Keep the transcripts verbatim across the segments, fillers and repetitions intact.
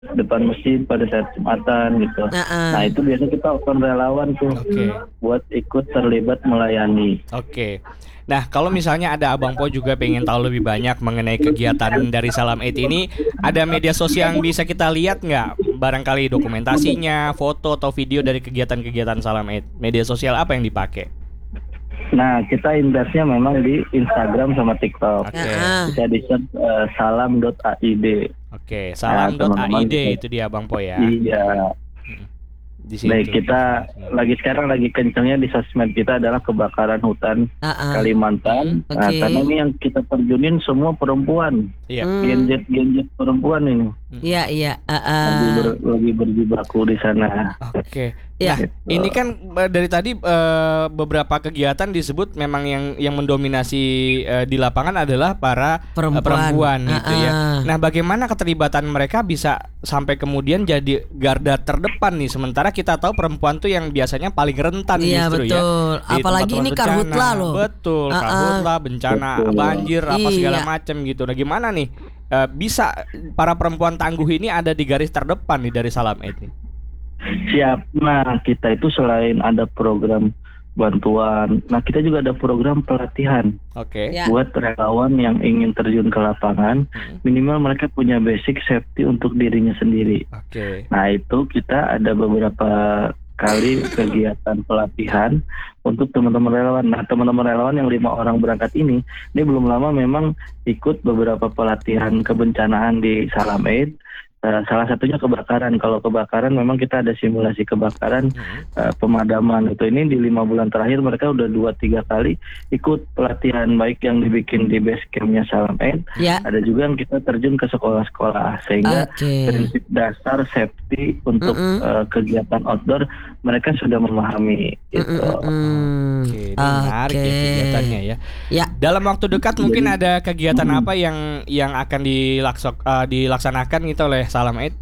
depan masjid pada saat Jumatan gitu. Uh-uh. Nah itu biasa kita open relawan tuh Oke. buat ikut terlibat melayani. Oke. Nah, kalau misalnya ada Abang Po juga pengen tahu lebih banyak mengenai kegiatan dari Salam Eid ini, ada media sosial yang bisa kita lihat nggak? Barangkali dokumentasinya, foto atau video dari kegiatan-kegiatan Salam Eid. Media sosial apa yang dipakai? Nah kita investnya memang di Instagram sama TikTok. Oke. Uh-uh. Bisa di search uh, salam dot a i d. Oke, salam dot a i d itu dia Bang Po ya. Iya. Di situ. Baik, kita lagi sekarang lagi kencangnya di sosmed kita adalah kebakaran hutan Uh-uh. Kalimantan. Hmm, Nah, oke. karena ini yang kita terjunin semua perempuan, Iya. Hmm. genjet-genjet perempuan ini Iya iya. lagi, Uh-uh. ber, lagi berjibaku di sana. Oke. Ya. Nah, ini kan eh, dari tadi eh, beberapa kegiatan disebut memang yang yang mendominasi eh, di lapangan adalah para eh, Perempuan. perempuan gitu ya. Uh-uh. Nah, bagaimana keterlibatan mereka bisa sampai kemudian jadi garda terdepan nih, sementara kita tahu perempuan tuh yang biasanya paling rentan Iya justru ya. betul. Di Apalagi tempat-tempat ini bencana. karhutla loh. Betul, Uh-uh. karhutla, bencana, Betul. banjir, apa segala Iya. macam gitu. Nah, gimana nih eh, bisa para perempuan tangguh ini ada di garis terdepan nih dari Salam Eid nih? Siap. Nah, kita itu selain ada program bantuan, nah kita juga ada program pelatihan Oke. Ya. buat relawan yang ingin terjun ke lapangan. Hmm. Minimal mereka punya basic safety untuk dirinya sendiri. Oke. Nah itu kita ada beberapa kali kegiatan pelatihan untuk teman-teman relawan. Nah teman-teman relawan yang lima orang berangkat ini, ini belum lama memang ikut beberapa pelatihan kebencanaan di Salam Eid. Uh, salah satunya kebakaran. Kalau kebakaran memang kita ada simulasi kebakaran, Hmm. uh, pemadaman itu. Ini di lima bulan terakhir mereka udah dua tiga kali ikut pelatihan, baik yang dibikin di base campnya Salam Eid. Ya. Ada juga yang kita terjun ke sekolah-sekolah sehingga Oke. prinsip dasar safety untuk Mm-mm. uh, kegiatan outdoor mereka sudah memahami gitu. Mm-mm. Oke, ini menarik ya Oke. kegiatannya ya. Ya. Dalam waktu dekat mungkin Jadi- ada kegiatan Hmm. apa yang yang akan dilaksok, eh, dilaksanakan gitu oleh Salam Eid?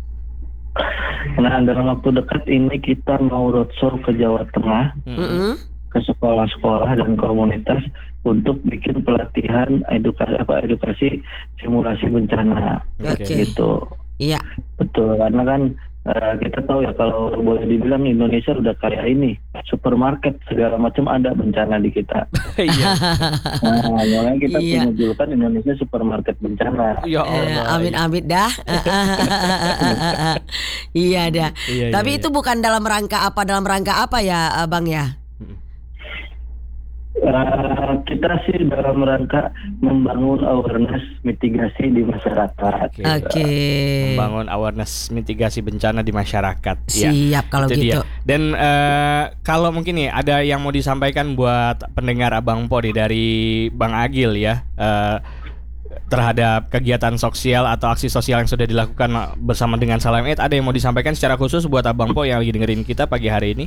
Nah dalam waktu dekat ini kita mau roadshow ke Jawa Tengah, Hmm. Mm-mm. ke sekolah-sekolah dan komunitas untuk bikin pelatihan edukasi apa edukasi simulasi bencana Oke. Oke. gitu. Iya. Betul, karena kan eh, kita tahu ya kalau boleh dibilang Indonesia udah kayak ini supermarket, segala macam ada bencana di kita. Iya. Nah, makanya kita Iya. punya julukan Indonesia supermarket bencana. Ya Eh, Allah. Amit-amit dah. Iya dah. Iya, iya, Tapi iya. itu bukan dalam rangka apa, dalam rangka apa ya, Bang ya? Eh, kita sih dalam rangka membangun awareness mitigasi di masyarakat. Oke. Oke. Membangun awareness mitigasi bencana di masyarakat. Ya. Siap kalau Itu gitu. dia. Dan eh, kalau mungkin nih ada yang mau disampaikan buat pendengar Abang Po nih dari Bang Agil ya, eh, terhadap kegiatan sosial atau aksi sosial yang sudah dilakukan bersama dengan Salam Eid, ada yang mau disampaikan secara khusus buat Abang Po yang lagi dengerin kita pagi hari ini?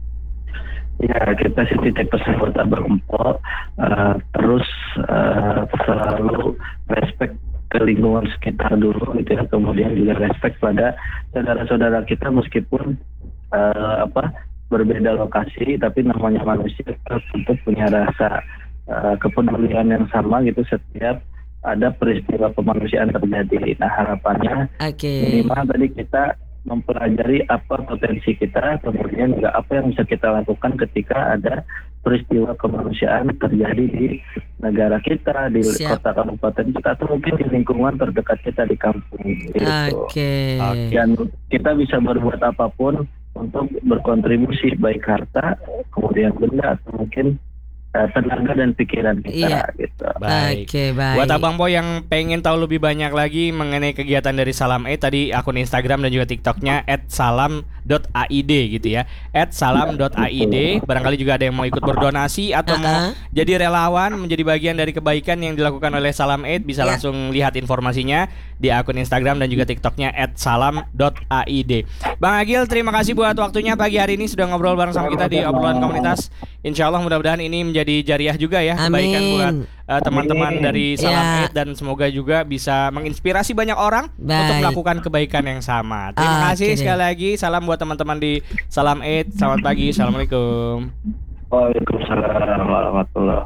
Ya, kita sih titip pesan buat Abang Empo, eh, terus eh, selalu respect ke lingkungan sekitar dulu gitu ya, kemudian juga respect pada saudara-saudara kita meskipun eh, apa berbeda lokasi, tapi namanya manusia kita tentu punya rasa eh, kepedulian yang sama gitu setiap ada peristiwa kemanusiaan terjadi. Nah harapannya Oke. minimal tadi kita mempelajari apa potensi kita, kemudian juga apa yang bisa kita lakukan ketika ada peristiwa kemanusiaan terjadi di negara kita, di Siap. kota kabupaten kita, atau mungkin di lingkungan terdekat kita di kampung gitu. Oke. Dan kita bisa berbuat apapun untuk berkontribusi, baik harta, kemudian benda, atau mungkin eh, tenaga dan pikiran kita Iya. gitu. Baik. Oke, baik. Buat Abang Po yang pengen tahu lebih banyak lagi mengenai kegiatan dari Salam Eid, tadi akun Instagram dan juga TikToknya et salam dot a i d gitu ya, et salam dot a i d. Barangkali juga ada yang mau ikut berdonasi atau mau Uh-uh. jadi relawan menjadi bagian dari kebaikan yang dilakukan oleh Salam Eid, bisa Ya. langsung lihat informasinya di akun Instagram dan juga TikToknya et salam dot a i d. Bang Agil, terima kasih buat waktunya pagi hari ini sudah ngobrol bareng sama kita di obrolan komunitas. Insya Allah mudah-mudahan ini menjadi jariah juga ya, kebaikan Amin. buat uh, teman-teman Amin. dari Salam Ya. Eid, dan semoga juga bisa menginspirasi banyak orang untuk Baik. melakukan kebaikan yang sama. Terima Oke kasih deh. sekali lagi. Salam buat teman-teman di Salam Eid. Selamat pagi. Assalamualaikum. Waalaikumsalam warahmatullahi.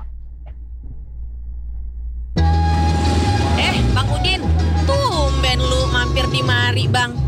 Eh, Bang Udin, tumben lu mampir di mari, Bang.